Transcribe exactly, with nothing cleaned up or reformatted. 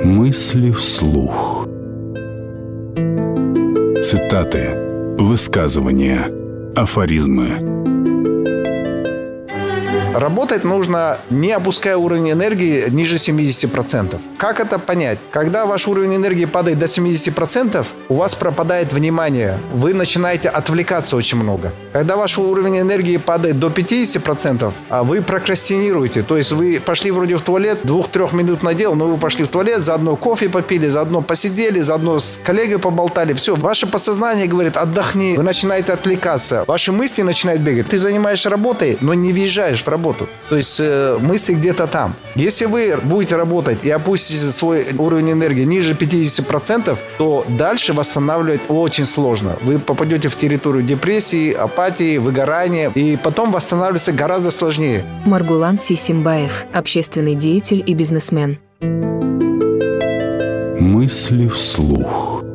Мысли вслух. Цитаты, высказывания, афоризмы. Работать нужно, не опуская уровень энергии ниже семидесяти процентов. Как это понять? Когда ваш уровень энергии падает до семидесяти процентов, у вас пропадает внимание. Вы начинаете отвлекаться очень много. Когда ваш уровень энергии падает до пятидесяти процентов, а вы прокрастинируете. То есть вы пошли вроде в туалет, двух-трех минут на дело, но вы пошли в туалет, заодно кофе попили, заодно посидели, заодно с коллегой поболтали. Все, ваше подсознание говорит: отдохни. Вы начинаете отвлекаться. Ваши мысли начинают бегать. Ты занимаешься работой, но не въезжаешь в работу. То есть э, мысли где-то там. Если вы будете работать и опустите свой уровень энергии ниже пятидесяти процентов, то дальше восстанавливать очень сложно. Вы попадете в территорию депрессии, апатии, выгорания, и потом восстанавливаться гораздо сложнее. Маргулан Сисимбаев, общественный деятель и бизнесмен. Мысли вслух.